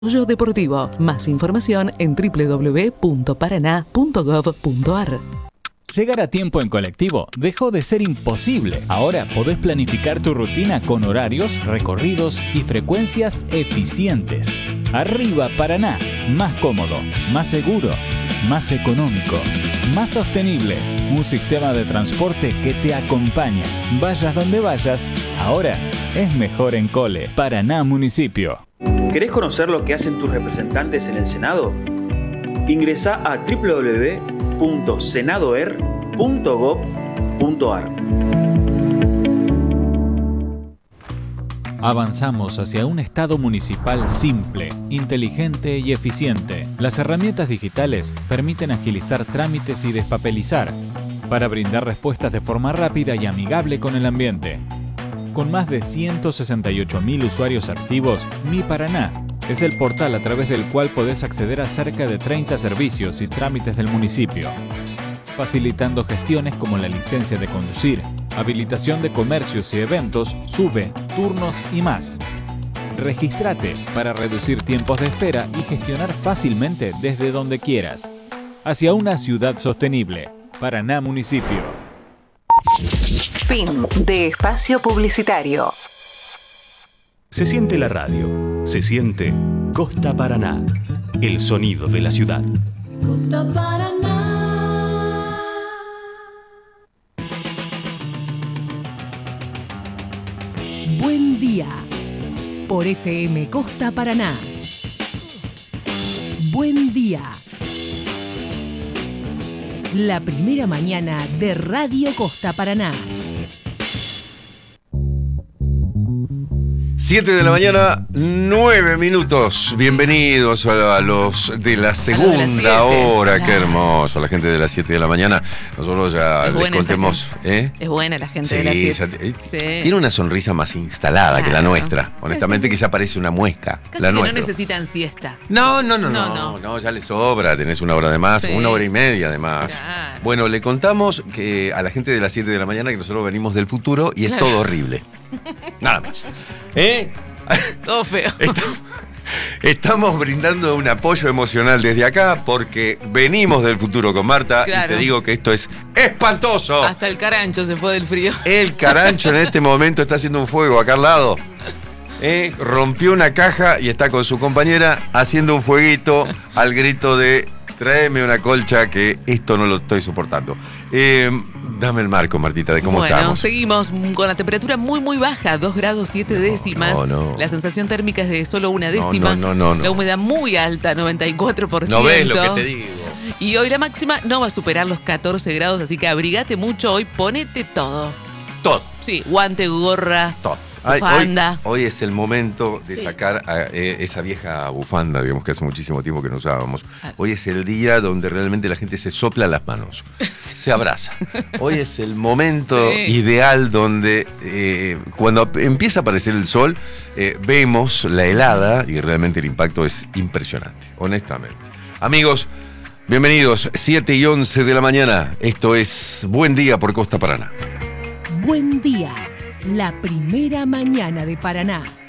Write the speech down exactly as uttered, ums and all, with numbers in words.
Desarrollo Deportivo. Más información en doble u doble u doble u punto paraná punto gov punto ar. Llegar a tiempo en colectivo dejó de ser imposible. Ahora podés planificar tu rutina con horarios, recorridos y frecuencias eficientes. Arriba Paraná, más cómodo, más seguro, más económico, más sostenible. Un sistema de transporte que te acompaña. Vayas donde vayas, ahora es mejor en Cole. Paraná Municipio. ¿Querés conocer lo que hacen tus representantes en el Senado? Ingresá a doble u doble u doble u punto senadoer punto gov punto ar. Avanzamos hacia un Estado municipal simple, inteligente y eficiente. Las herramientas digitales permiten agilizar trámites y despapelizar para brindar respuestas de forma rápida y amigable con el ambiente. Con más de ciento sesenta y ocho mil usuarios activos, Mi Paraná es el portal a través del cual podés acceder a cerca de treinta servicios y trámites del municipio, facilitando gestiones como la licencia de conducir, habilitación de comercios y eventos, sube, turnos y más. Regístrate para reducir tiempos de espera y gestionar fácilmente desde donde quieras. Hacia una ciudad sostenible. Paraná Municipio. Fin de espacio publicitario. Se siente la radio, se siente Costa Paraná, el sonido de la ciudad. Costa Paraná. Buen día, por F M Costa Paraná. Buen día. La primera mañana de Radio Costa Paraná. siete de la mañana, nueve minutos. Bienvenidos a los de la segunda hora. Qué hermoso, la gente de las siete de la mañana. Nosotros ya Es les buena contemos. ¿eh? Es buena la gente Sí, de la siete. esa- eh, Sí. Tiene una sonrisa más instalada Claro. que la nuestra. Honestamente, que ya parece una muesca. Casi la que no nuestra. necesitan siesta. No, no, no, no, No, no, no. ya le sobra, tenés una hora de más, Sí. una hora y media de más. Claro. Bueno, le contamos que a la gente de las siete de la mañana que nosotros venimos del futuro y es Claro. todo horrible. Nada más. ¿Eh? Todo feo. Estamos, estamos brindando un apoyo emocional desde acá porque venimos del futuro con Marta Claro. y te digo que esto es espantoso. Hasta el carancho se fue del frío. El carancho en este momento está haciendo un fuego acá al lado. Eh, rompió una caja y está con su compañera haciendo un fueguito al grito de tráeme una colcha que esto no lo estoy soportando. Eh, dame el marco, Martita, de cómo bueno, estamos. seguimos con la temperatura muy muy baja, dos grados siete décimas. no, no. La sensación térmica es de solo una décima. no, no, no. La humedad muy alta, noventa y cuatro por ciento. ¿No ves lo que te digo? Y hoy la máxima no va a superar los catorce grados, así que abrigate mucho hoy, ponete todo. Todo. Sí, guante, gorra, Todo. Ay, hoy, bufanda. hoy es el momento de Sí. sacar a, eh, esa vieja bufanda, digamos que hace muchísimo tiempo que no usábamos. Ah. Hoy es el día donde realmente la gente se sopla las manos, se abraza. Hoy es el momento Sí. ideal donde eh, cuando ap- empieza a aparecer el sol, eh, vemos la helada y realmente el impacto es impresionante, honestamente. Amigos, bienvenidos, siete y once de la mañana. Esto es Buen Día por Costa Paraná. Buen día, la primera mañana de Paraná.